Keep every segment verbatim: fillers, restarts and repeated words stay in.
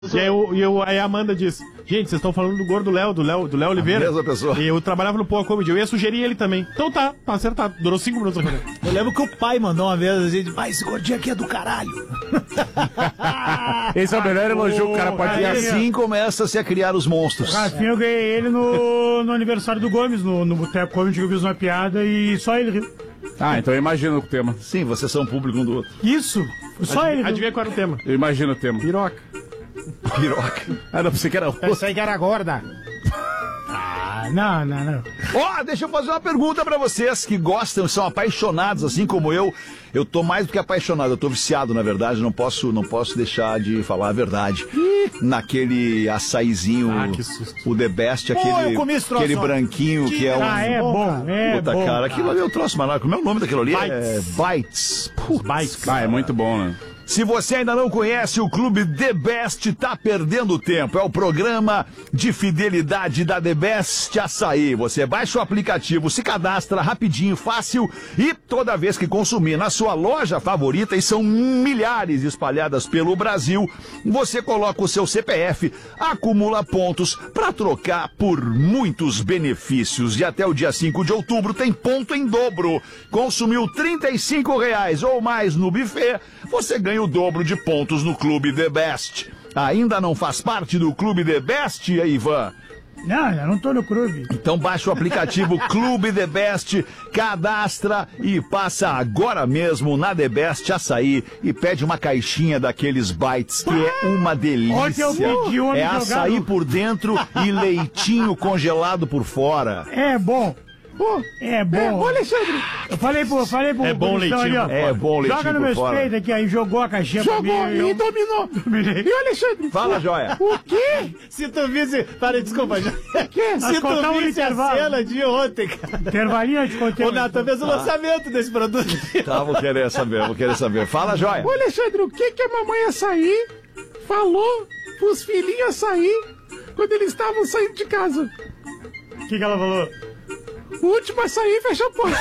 E aí, o, e o, aí a Amanda disse, gente, vocês estão falando do gordo Léo, do Léo, do Léo Oliveira. A mesma pessoa. E eu trabalhava no Poa Comedy, eu ia sugerir ele também. Então tá, tá acertado. Durou cinco minutos. Eu lembro que o pai mandou uma vez, a gente, pai, esse gordinho aqui é do caralho. Esse é o melhor elogio que o cara pode E ter. assim começa-se a criar os monstros. Rafinha, eu ganhei ele no, no aniversário do Gomes, no, no Boteco Comedy, que eu fiz uma piada e só ele riu. Ah, então eu imagino o tema. Sim, vocês são público um do outro. Isso, só Adivinha, ele riu. adivinha qual era o tema? Eu imagino o tema. Piroca. Piroca. Ah, não, pensei que era outro. Pensei que era gorda. Ah, não, não, não. Ó, oh, deixa eu fazer uma pergunta pra vocês que gostam, são apaixonados, assim como eu. Eu tô mais do que apaixonado, eu tô viciado, na verdade, não posso, não posso deixar de falar a verdade. Naquele açaizinho, Ah, que susto. o The Best, Pô, aquele, eu comi esse troço, aquele ó. branquinho que é um... Ah, é bom, é Puta, bom. cara, aquilo ali é o troço maravilhoso. Como é o nome daquilo ali? Bites. É Bites. Putz, Bites. Ah, é muito bom, né? Se você ainda não conhece o Clube The Best, tá perdendo tempo. É o programa de fidelidade da The Best Açaí. Você baixa o aplicativo, se cadastra rapidinho, fácil, e toda vez que consumir na sua loja favorita, e são milhares espalhadas pelo Brasil, você coloca o seu C P F, acumula pontos para trocar por muitos benefícios. E até o dia cinco de outubro tem ponto em dobro. Consumiu trinta e cinco reais ou mais no buffet, você ganha o dobro de pontos no Clube The Best. Ainda não faz parte do Clube The Best, Ivan? Não, eu não tô no clube. Então baixa o aplicativo Clube The Best, cadastra e passa agora mesmo na The Best Açaí e pede uma caixinha daqueles bites, que é uma delícia. Ontem eu pedi uma É jogado. açaí por dentro e leitinho congelado por fora. É bom. É bom. É bom, Alexandre. Eu falei pro, falei pro É bom Gustavo leitinho ali, ó. É bom leitinho Joga no por meu fora. peito aqui, aí jogou a caixinha pra Jogou mim. e eu- dominou. Dominei. E Alexandre? Fala, Joia. O quê? Se tu visse... Para, desculpa. Já... Nós Se tu contamos no visse a intervalo. cena de ontem, cara... Intervalinho eu te contei. Ô, Natan, fez o lançamento desse produto. Tá, vou querer saber, vou querer saber. Fala, Joia. Ô, Alexandre, o que que a mamãe açaí falou pros filhinhos açaí quando eles estavam saindo de casa? O que que ela falou? O último açaí fecha a porta.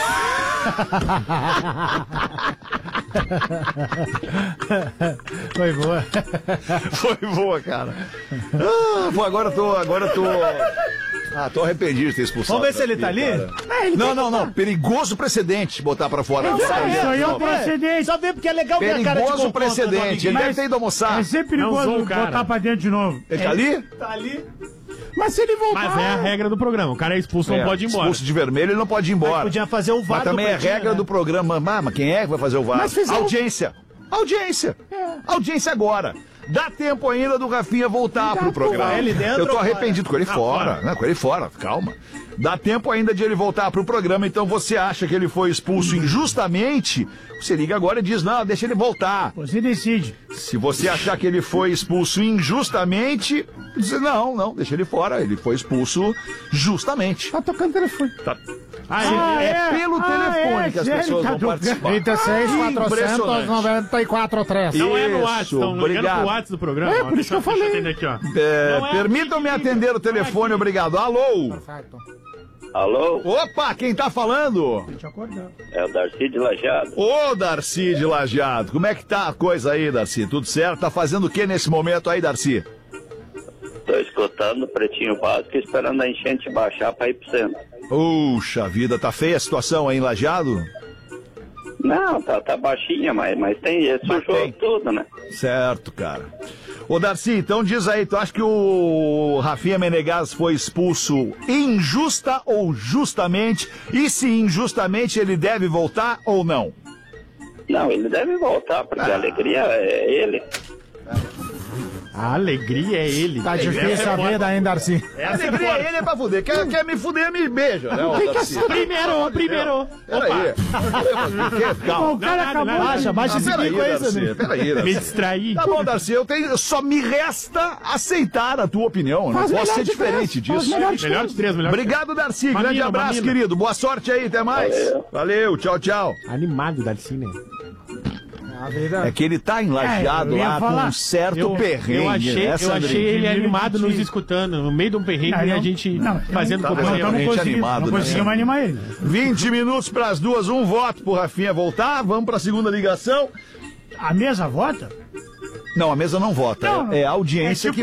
Foi boa. Foi boa, cara. Ah, pô, agora eu tô, agora eu tô... Ah, tô arrependido de ter expulsado. Vamos ver se ele tá ali? cara. Não, não, não. Perigoso precedente botar pra fora. Isso aí é um Não, precedente. Só ver porque é legal ver a cara de Perigoso confronto do precedente. Ele amiguinho. deve ter ido almoçar. É sempre Não perigoso usou o cara. botar pra dentro de novo. Ele tá ali? Tá ali. Mas se ele voltar... Mas é a regra do programa. O cara é expulso, É, não pode ir embora. Expulso de vermelho, ele não pode ir embora. Podia fazer o V A Mas R do também é Pretinho, regra né? do programa. Ah, mas quem é que vai fazer o V A R? Mas fizeram- Audiência. Audiência. Audiência agora. Dá tempo ainda do Rafinha voltar pro programa. com ele dentro Eu tô ou fora? arrependido com ele fora. Não, com ele fora, calma. Dá tempo ainda de ele voltar pro programa, então você acha que ele foi expulso injustamente? Você liga agora e diz, não, deixa ele voltar. Você decide. Se você achar que ele foi expulso injustamente, diz, não, não, deixa ele fora. Ele foi expulso justamente. Tá tocando telefone. Tá. Ah, É, ele- é? pelo Ah, telefone é, que as sério, pessoas tá vão tocando. participar. trinta e seis, quatrocentos, Impressionante. noventa e quatro, três. Não é no Isso, WhatsApp, estão ligando obrigado. pro WhatsApp do programa. É, ó. por isso Deixa que eu deixa falei. atender aqui, ó. É, Não é permitam-me aqui, atender o não é telefone, aqui. obrigado. Alô? Perfeito. Alô, Opa, quem tá falando? Deixa eu acordar. é o Darcy de Lajeado. Ô, Darcy de Lajeado. Como é que tá a coisa aí, Darcy? Tudo certo? Tá fazendo o que nesse momento aí, Darcy? Tô escutando o Pretinho Básico e esperando a enchente baixar pra ir pro centro. Puxa vida, tá feia a situação aí em Lajeado? Não, tá, tá baixinha, mas, mas tem, Mas sujou tem. tudo, né? Certo, cara. Ô, Darcy, então diz aí, tu acha que o Rafinha Menegas foi expulso injusta ou justamente? E se injustamente ele deve voltar ou não? Não, ele deve voltar, porque a alegria é ele. A alegria é ele. Tá Essa difícil é a foda. vida, hein, Darcy? A alegria é ele é pra fuder. Quer, quer me fuder, me beija, né, ô, Darcy? Primeiro, primeiro. Peraí. Calma. O cara nada, acabou. nada. Baixa, baixa Ah, esse peraí, bico aí, Darcy, Sandro. peraí, Me Darcy. distraí. Tá bom, Darcy, eu tenho, só me resta aceitar a tua opinião. Não Faz posso melhor ser de diferente três, faz disso. melhor de Melhor de três, melhor de três. Obrigado, Darcy. Mamilo, Grande abraço, mamilo. querido. Boa sorte aí, até mais. Valeu. Valeu, tchau, tchau. Animado, Darcy, né? A vida... É que ele tá enlajeado É, eu ia lá falar. com um certo Eu, perrengue, eu achei, né, eu Sandrinho? achei ele Ele animado te- nos escutando, no meio de um perrengue Não, e a não- gente não, fazendo tá Não vendo? companhia. estamos Gente conseguindo, animado, não né? conseguimos animar ele. vinte minutos pras duas, um voto pro Rafinha voltar. Vamos pra segunda ligação. A mesa vota? Não, a mesa não vota. Não, é, é a audiência é tipo que